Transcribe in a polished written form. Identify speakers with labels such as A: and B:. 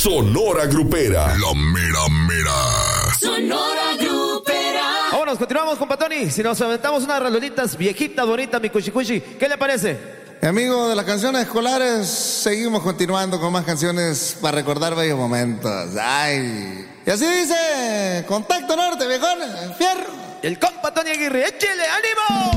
A: Sonora Grupera. La mera mera.
B: Sonora Grupera.
C: Vámonos, continuamos con Patoni. Si nos aventamos unas rolonitas viejita, bonita, mi cuchi, ¿qué le parece?
D: Amigo de las canciones escolares, seguimos continuando con más canciones para recordar bellos momentos. Ay. Y así dice, Contacto Norte, viejón, fierro.
C: El compa Tony Aguirre, échele, ánimo.